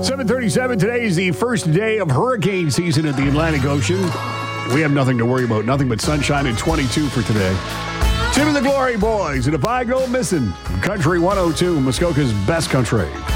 7:37. Today is the first day of hurricane season at the Atlantic Ocean. We have nothing to worry about. Nothing but sunshine and 22 for today. Tim and the Glory Boys, and If I Go Missing, Country 102, Muskoka's best country.